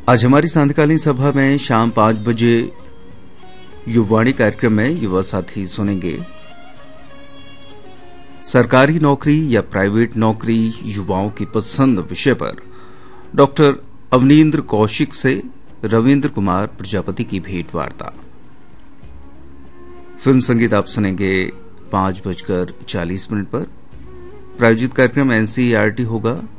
आज हमारी सांध्यकालीन सभा में शाम 5 बजे युवाणी कार्यक्रम में युवा साथी सुनेंगे सरकारी नौकरी या प्राइवेट नौकरी युवाओं की पसंद विषय पर डॉक्टर अवनींद्र कौशिक से रविंद्र कुमार प्रजापति की भेंट वार्ता। फिल्म संगीत आप सुनेंगे 5:40 पर। प्रायोजित कार्यक्रम एनसीईआरटी होगा।